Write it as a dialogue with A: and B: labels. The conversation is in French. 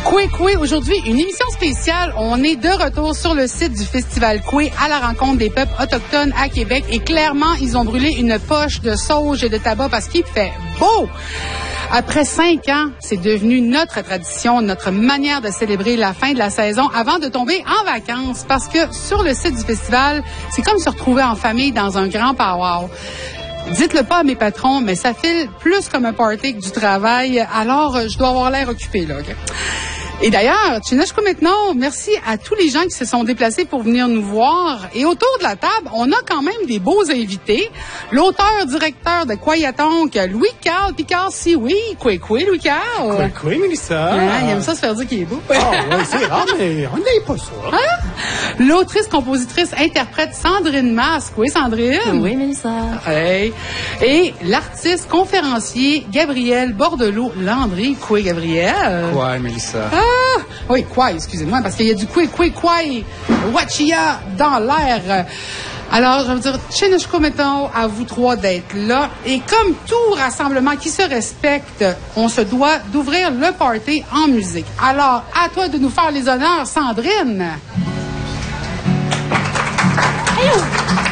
A: Koué, aujourd'hui, une émission spéciale. On est de retour sur le site du Festival Koué à la rencontre des peuples autochtones à Québec. Et clairement, ils ont brûlé une poche de sauge et de tabac parce qu'il fait beau. Après 5 ans, c'est devenu notre tradition, notre manière de célébrer la fin de la saison avant de tomber en vacances. Parce que sur le site du festival, c'est comme se retrouver en famille dans un grand powwow. Dites-le pas à mes patrons, mais ça file plus comme un party que du travail. Alors, je dois avoir l'air occupé, là. Okay? Et d'ailleurs, Chineshko maintenant, merci à tous les gens qui se sont déplacés pour venir nous voir. Et autour de la table, on a quand même des beaux invités. L'auteur-directeur de Kwayatonk, Louis-Carl Picard-Sioui. Koué, Louis-Carl.
B: Koué, Mélissa.
A: Ah, il aime ça se faire dire qu'il est beau.
B: Ah, oui, c'est rare, mais on n'est pas ça.
A: Hein? L'autrice, compositrice, interprète Sandrine Masque. Oui, Sandrine.
C: Oui, Mélissa.
A: Hey. Et l'artiste, conférencier, Gabriel Bordelot-Landry. Koué, Gabriel.
B: Ouais, Mélissa.
A: Ah! Oui, quoi, excusez-moi, parce qu'il y a du koué, wachia dans l'air. Alors, je veux dire, Chineshko, mettons, à vous trois d'être là. Et comme tout rassemblement qui se respecte, on se doit d'ouvrir le party en musique. Alors, à toi de nous faire les honneurs, Sandrine.
C: Allô!